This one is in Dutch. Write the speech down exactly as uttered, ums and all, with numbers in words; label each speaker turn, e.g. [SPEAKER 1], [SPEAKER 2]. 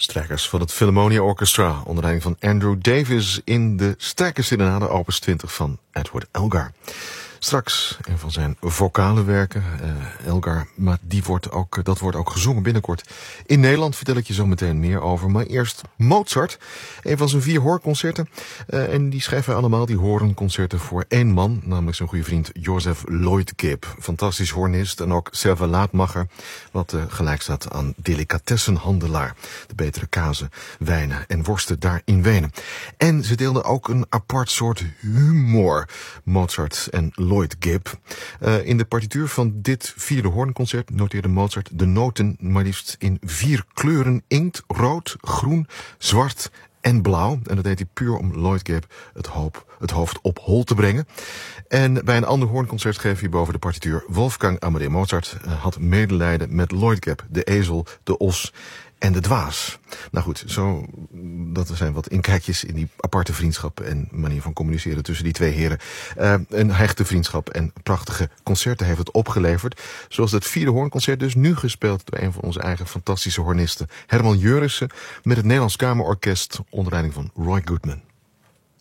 [SPEAKER 1] Strijkers van het Philharmonia Orchestra onder leiding van Andrew Davis in de Strijkerserenade opus twintig van Edward Elgar. Straks een van zijn vocale werken, uh, Elgar, maar die wordt ook, dat wordt ook gezongen binnenkort. In Nederland vertel ik je zo meteen meer over. Maar eerst Mozart, een van zijn vier hoorconcerten. Uh, en die schrijven wij allemaal, die hoornconcerten, voor één man, namelijk zijn goede vriend Joseph Lloyd-Gibb. Fantastisch hoornist en ook servelaatmacher, wat uh, gelijk staat aan delicatessenhandelaar. De betere kazen, wijnen en worsten daar in Wenen. En ze deelden ook een apart soort humor, Mozart en Lloyd-Gibb. Uh, in de partituur van dit vierde hoornconcert noteerde Mozart de noten maar liefst in vier kleuren: inkt, rood, groen, zwart en blauw. En dat deed hij puur om Lloyd-Gibb het, hoop, het hoofd op hol te brengen. En bij een ander hoornconcert schreef hij boven de partituur: Wolfgang Amadeus Mozart had medelijden met Lloyd-Gibb, de ezel, de os en de dwaas. Nou goed, zo, dat zijn wat inkijkjes in die aparte vriendschap en manier van communiceren tussen die twee heren. Uh, een hechte vriendschap en prachtige concerten heeft het opgeleverd. Zoals het vierde hoornconcert dus nu gespeeld door een van onze eigen fantastische hornisten, Herman Jurissen, met het Nederlands Kamerorkest onder leiding van Roy Goodman.